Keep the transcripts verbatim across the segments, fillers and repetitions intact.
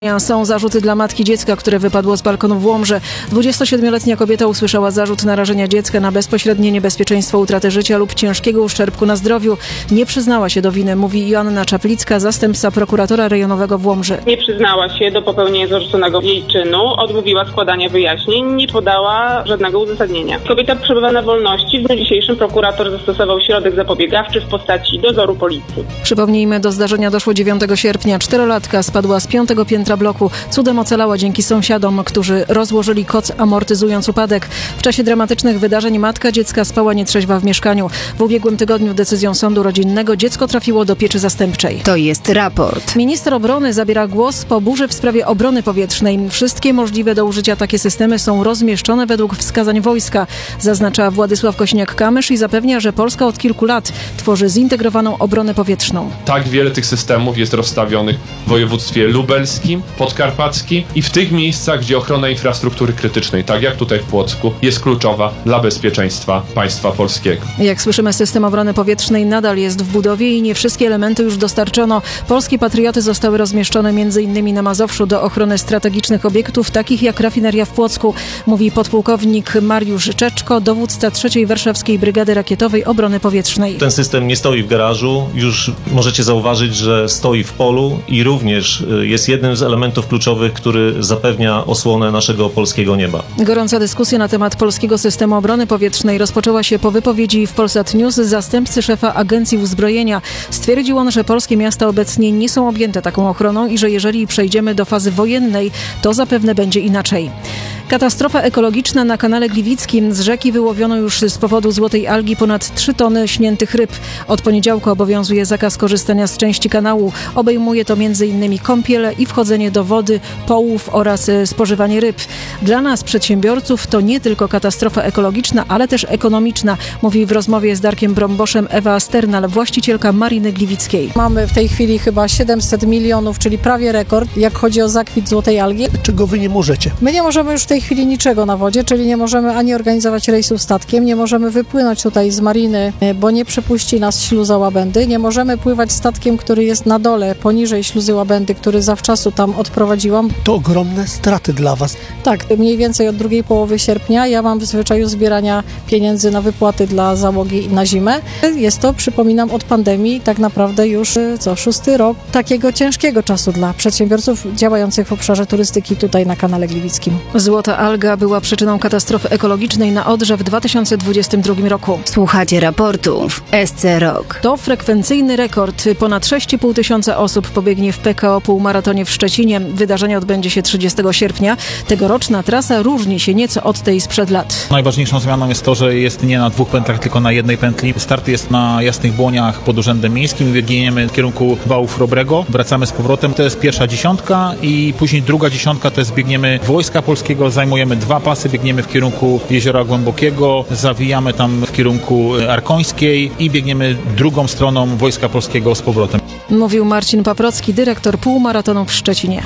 Są zarzuty dla matki dziecka, które wypadło z balkonu w Łomży. dwudziestosiedmioletnia kobieta usłyszała zarzut narażenia dziecka na bezpośrednie niebezpieczeństwo utraty życia lub ciężkiego uszczerbku na zdrowiu. Nie przyznała się do winy, mówi Joanna Czaplicka, zastępca prokuratora rejonowego w Łomży. Nie przyznała się do popełnienia zarzuconego jej czynu, odmówiła składania wyjaśnień, nie podała żadnego uzasadnienia. Kobieta przebywa na wolności. W dniu dzisiejszym prokurator zastosował środek zapobiegawczy w postaci dozoru policji. Przypomnijmy, do zdarzenia doszło dziewiątego sierpnia. Czterolatka spadła z piątego piętra bloku. Cudem ocalała dzięki sąsiadom, którzy rozłożyli koc, amortyzując upadek. W czasie dramatycznych wydarzeń matka dziecka spała nietrzeźwa w mieszkaniu. W ubiegłym tygodniu decyzją sądu rodzinnego dziecko trafiło do pieczy zastępczej. To jest raport. Minister obrony zabiera głos po burzy w sprawie obrony powietrznej. Wszystkie możliwe do użycia takie systemy są rozmieszczone według wskazań wojska, zaznacza Władysław Kośniak-Kamysz i zapewnia, że Polska od kilku lat tworzy zintegrowaną obronę powietrzną. Tak wiele tych systemów jest rozstawionych w województwie lubelskim, podkarpackim i w tych miejscach, gdzie ochrona infrastruktury krytycznej, tak jak tutaj w Płocku, jest kluczowa dla bezpieczeństwa państwa polskiego. Jak słyszymy, system obrony powietrznej nadal jest w budowie i nie wszystkie elementy już dostarczono. Polskie patrioty zostały rozmieszczone m.in. na Mazowszu do ochrony strategicznych obiektów, takich jak rafineria w Płocku, mówi podpułkownik Mariusz Czeczko, dowódca trzeciej Warszawskiej Brygady Rakietowej Obrony Powietrznej. Ten system nie stoi w garażu, już możecie zauważyć, że stoi w polu i również jest jednym z elementów kluczowych, który zapewnia osłonę naszego polskiego nieba. Gorąca dyskusja na temat polskiego systemu obrony powietrznej rozpoczęła się po wypowiedzi w Polsat News zastępcy szefa Agencji Uzbrojenia. Stwierdził on, że polskie miasta obecnie nie są objęte taką ochroną i że jeżeli przejdziemy do fazy wojennej, to zapewne będzie inaczej. Katastrofa ekologiczna na kanale Gliwickim. Z rzeki wyłowiono już z powodu złotej algi ponad trzy tony śniętych ryb. Od poniedziałku obowiązuje zakaz korzystania z części kanału. Obejmuje to między innymi kąpiele i wchodzenie do wody, połów oraz spożywanie ryb. Dla nas, przedsiębiorców, to nie tylko katastrofa ekologiczna, ale też ekonomiczna, mówi w rozmowie z Darkiem Bromboszem Ewa Sternal, właścicielka Mariny Gliwickiej. Mamy w tej chwili chyba siedemset milionów, czyli prawie rekord, jak chodzi o zakwit złotej algi. Czego wy nie możecie? My nie możemy już w tej chwili niczego na wodzie, czyli nie możemy ani organizować rejsów statkiem, nie możemy wypłynąć tutaj z mariny, bo nie przepuści nas śluza Łabędy, nie możemy pływać statkiem, który jest na dole, poniżej śluzy Łabędy, który zawczasu tam odprowadziłam. To ogromne straty dla was. Tak, mniej więcej od drugiej połowy sierpnia ja mam w zwyczaju zbierania pieniędzy na wypłaty dla załogi na zimę. Jest to, przypominam, od pandemii tak naprawdę już co, szósty rok takiego ciężkiego czasu dla przedsiębiorców działających w obszarze turystyki tutaj na kanale Gliwickim. Złota alga była przyczyną katastrofy ekologicznej na Odrze w dwa tysiące dwudziestym drugim roku. Słuchacie raportu w S C Rock. To frekwencyjny rekord. Ponad sześć i pół tysiąca osób pobiegnie w P K O półmaratonie w Szczecinie. Wydarzenie odbędzie się trzydziestego sierpnia. Tegoroczna trasa różni się nieco od tej sprzed lat. Najważniejszą zmianą jest to, że jest nie na dwóch pętlach, tylko na jednej pętli. Start jest na Jasnych Błoniach pod Urzędem Miejskim. Biegniemy w kierunku Wałów Chrobrego. Wracamy z powrotem. To jest pierwsza dziesiątka i później druga dziesiątka to jest biegniemy Wojska Polskiego. Zajmujemy dwa pasy, biegniemy w kierunku Jeziora Głębokiego, zawijamy tam w kierunku Arkońskiej i biegniemy drugą stroną Wojska Polskiego z powrotem. Mówił Marcin Paprocki, dyrektor półmaratonu w Szczecinie.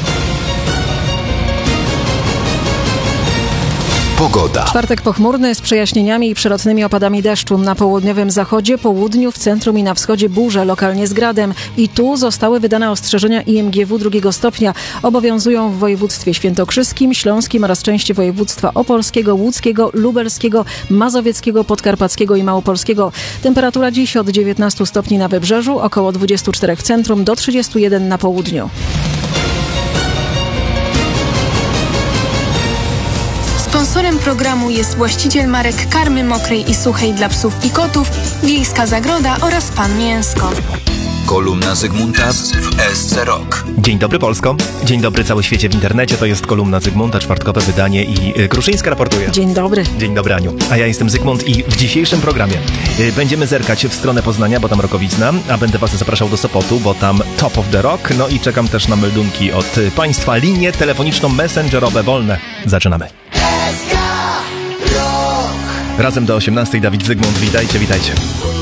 Pogoda. Czwartek pochmurny z przejaśnieniami i przelotnymi opadami deszczu. Na południowym zachodzie, południu, w centrum i na wschodzie burze, lokalnie z gradem. I tu zostały wydane ostrzeżenia I M G W drugiego stopnia. Obowiązują w województwie świętokrzyskim, śląskim oraz części województwa opolskiego, łódzkiego, lubelskiego, mazowieckiego, podkarpackiego i małopolskiego. Temperatura dziś od dziewiętnastu stopni na wybrzeżu, około dwudziestu czterech w centrum, do trzydziestu jeden na południu. Sponsorem programu jest właściciel marek karmy mokrej i suchej dla psów i kotów, Wiejska Zagroda oraz Pan Mięsko. Kolumna Zygmunta w S C Rock. Dzień dobry Polsko, dzień dobry cały świecie w internecie, to jest kolumna Zygmunta, czwartkowe wydanie i y, Kruszyńska raportuje. Dzień dobry. Dzień dobry Aniu, a ja jestem Zygmunt i w dzisiejszym programie y, będziemy zerkać w stronę Poznania, bo tam rokowizna, a będę was zapraszał do Sopotu, bo tam Top of the Rock, no i czekam też na meldunki od y, państwa, linie telefoniczną messengerowe wolne. Zaczynamy. Razem do osiemnastej Dawid Zygmunt, witajcie, witajcie.